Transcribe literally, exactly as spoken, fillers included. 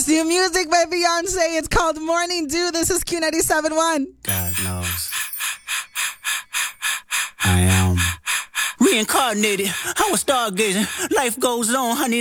New music by Beyonce. It's called Morning Dew. This is Q ninety-seven point one. God knows. I am reincarnated. I was stargazing. Life goes on, honey.